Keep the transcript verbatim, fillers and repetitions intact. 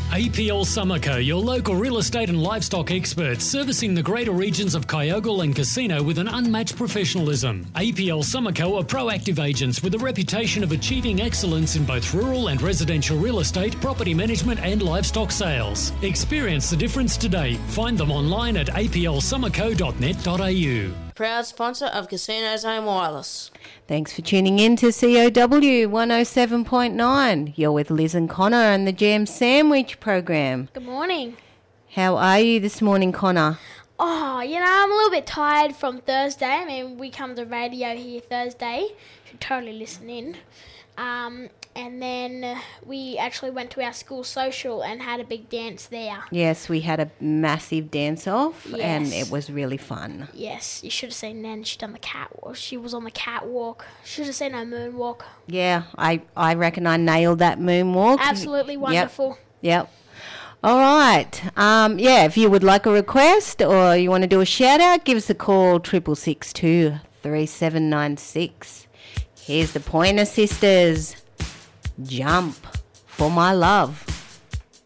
A P L Summerco, your local real estate and livestock experts, servicing the greater regions of Kyogle and Casino with an unmatched professionalism. A P L Summerco are proactive agents with a reputation of achieving excellence in both rural and residential real estate, property management and livestock sales. Experience the difference today. Find them online at a p l summerco dot net dot a u. Proud sponsor of Casino Zone Wireless. Thanks for tuning in to C O W one oh seven point nine. You're with Liz and Connor and the Jam Sandwich program. Good morning. How are you this morning, Connor? Oh, you know, I'm a little bit tired from Thursday. I mean, we come to radio here Thursday. You should totally listen in. Um, and then uh, we actually went to our school social and had a big dance there. Yes, we had a massive dance-off Yes. and it was really fun. Yes, you should have seen Nan. She done the catwalk. She was on the catwalk. Should have seen her moonwalk. Yeah, I, I reckon I nailed that moonwalk. Absolutely wonderful. Yep. yep. All right. Um, yeah, if you would like a request or you want to do a shout-out, give us a call, triple six two, three seven nine six. Here's the Pointer Sisters. Jump for my love.